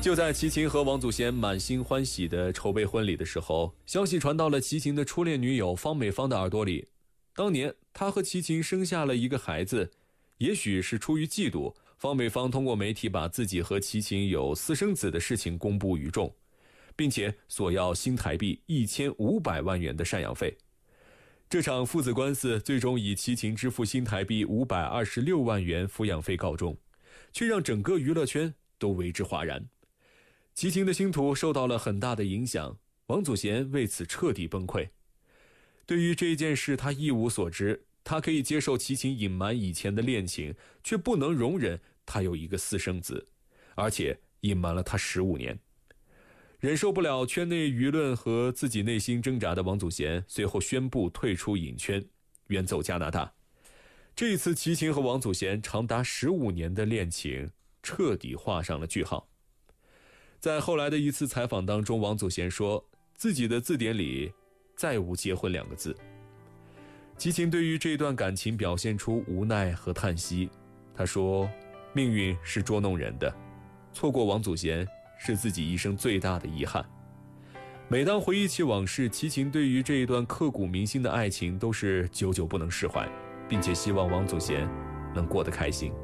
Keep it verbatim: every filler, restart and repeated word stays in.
就在齐秦和王祖贤满心欢喜地筹备婚礼的时候，消息传到了齐秦的初恋女友方美芳的耳朵里。当年她和齐秦生下了一个孩子，也许是出于嫉妒，方美芳通过媒体把自己和齐秦有私生子的事情公布于众，并且索要新台币一千五百万元的赡养费。这场父子官司最终以齐秦支付新台币五百二十六万元抚养费告终，却让整个娱乐圈都为之哗然。齐秦的星途受到了很大的影响，王祖贤为此彻底崩溃。对于这件事他一无所知，他可以接受齐秦隐瞒以前的恋情，却不能容忍他有一个私生子，而且隐瞒了他十五年。忍受不了圈内舆论和自己内心挣扎的王祖贤，随后宣布退出影圈，远走加拿大。这一次齐秦和王祖贤长达十五年的恋情彻底画上了句号。在后来的一次采访当中，王祖贤说自己的字典里再无结婚两个字。齐秦对于这段感情表现出无奈和叹息，他说命运是捉弄人的，错过王祖贤是自己一生最大的遗憾。每当回忆起往事，齐秦对于这一段刻骨铭心的爱情都是久久不能释怀，并且希望王祖贤能过得开心。